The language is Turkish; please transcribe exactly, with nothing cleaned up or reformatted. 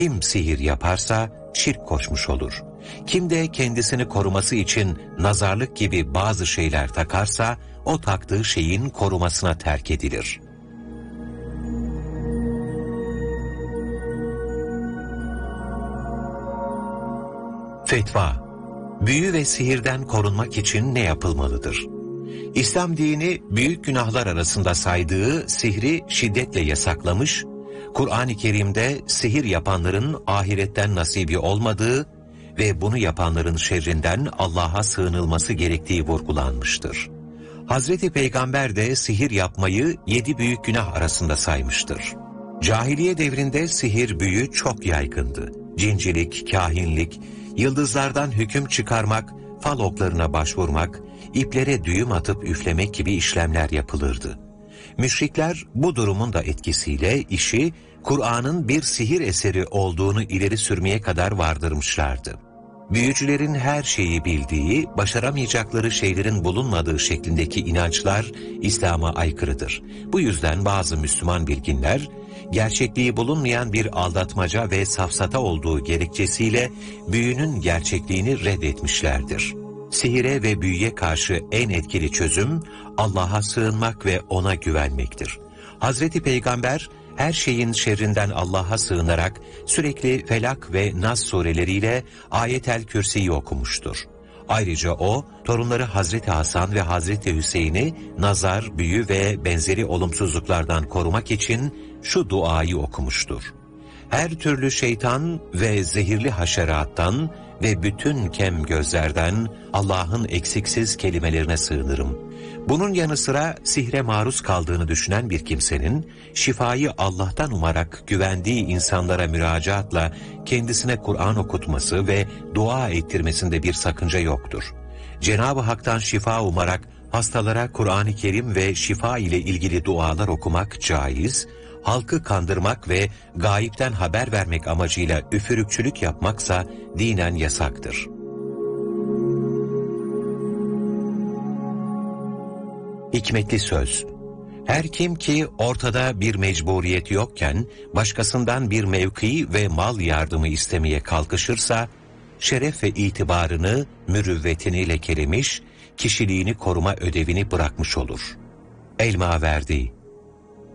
Kim sihir yaparsa şirk koşmuş olur. Kim de kendisini koruması için nazarlık gibi bazı şeyler takarsa, o taktığı şeyin korumasına terk edilir. Fetva: büyü ve sihirden korunmak için ne yapılmalıdır? İslam dini büyük günahlar arasında saydığı sihri şiddetle yasaklamış, Kur'an-ı Kerim'de sihir yapanların ahiretten nasibi olmadığı ve bunu yapanların şerrinden Allah'a sığınılması gerektiği vurgulanmıştır. Hazreti Peygamber de sihir yapmayı yedi büyük günah arasında saymıştır. Cahiliye devrinde sihir büyü çok yaygındı. Cincilik, kahinlik, yıldızlardan hüküm çıkarmak, fal oklarına başvurmak, iplere düğüm atıp üflemek gibi işlemler yapılırdı. Müşrikler bu durumun da etkisiyle işi Kur'an'ın bir sihir eseri olduğunu ileri sürmeye kadar vardırmışlardı. Büyücülerin her şeyi bildiği, başaramayacakları şeylerin bulunmadığı şeklindeki inançlar İslam'a aykırıdır. Bu yüzden bazı Müslüman bilginler, gerçekliği bulunmayan bir aldatmaca ve safsata olduğu gerekçesiyle büyünün gerçekliğini reddetmişlerdir. Sihire ve büyüye karşı en etkili çözüm, Allah'a sığınmak ve O'na güvenmektir. Hazreti Peygamber, her şeyin şerrinden Allah'a sığınarak sürekli Felak ve Nas sureleriyle Ayetel Kürsi'yi okumuştur. Ayrıca o, torunları Hazreti Hasan ve Hazreti Hüseyin'i nazar, büyü ve benzeri olumsuzluklardan korumak için şu duayı okumuştur. Her türlü şeytan ve zehirli haşerattan ve bütün kem gözlerden Allah'ın eksiksiz kelimelerine sığınırım. Bunun yanı sıra sihre maruz kaldığını düşünen bir kimsenin, şifayı Allah'tan umarak güvendiği insanlara müracaatla kendisine Kur'an okutması ve dua ettirmesinde bir sakınca yoktur. Cenab-ı Hak'tan şifa umarak hastalara Kur'an-ı Kerim ve şifa ile ilgili dualar okumak caiz, halkı kandırmak ve gayipten haber vermek amacıyla üfürükçülük yapmaksa dinen yasaktır. Hikmetli söz: her kim ki ortada bir mecburiyet yokken başkasından bir mevki ve mal yardımı istemeye kalkışırsa, şeref ve itibarını, mürüvvetini lekelemiş, kişiliğini koruma ödevini bırakmış olur. El-Maverdi.